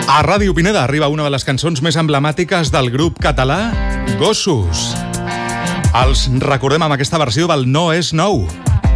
A Ràdio Pineda arriba una de les cançons més emblemàtiques del grup català Gossos. Els recordem amb aquesta versió del No és nou.